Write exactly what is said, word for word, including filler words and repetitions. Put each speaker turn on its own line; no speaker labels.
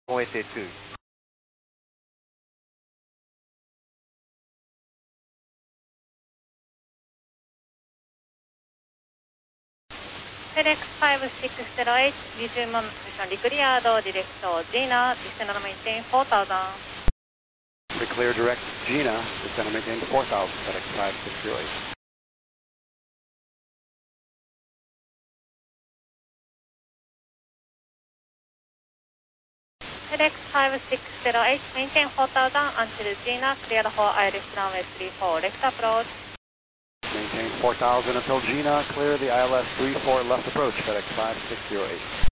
O S A two.
FedEx five six zero eight, resume on position, declared direct Gina, descend and maintain four thousand.
Declare direct Gina, descend and maintain four thousand, FedEx five six zero eight.
FedEx five six zero eight, maintain four thousand until Gina, cleared for I L S runway three four, left approach.
Maintain four thousand until Gina, clear the I L S three four left approach, FedEx five six zero eight.